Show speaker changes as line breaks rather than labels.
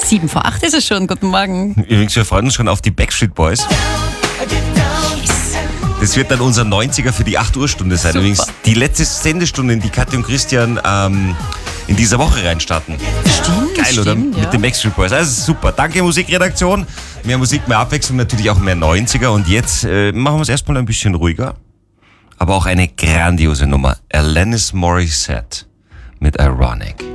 7:08 ist es schon. Guten Morgen.
Übrigens, wir freuen uns schon auf die Backstreet Boys. Das wird dann unser 90er für die 8 Uhr Stunde sein.
Super.
Übrigens die letzte Sendestunde, in die Katja und Christian in dieser Woche reinstarten.
Stimmt,
Geil, oder?
ja.
Mit den Backstreet Boys. Also super. Danke Musikredaktion. Mehr Musik, mehr Abwechslung, natürlich auch mehr 90er. Und jetzt machen wir es erstmal ein bisschen ruhiger. Aber auch eine grandiose Nummer. Alanis Morissette mit Ironic.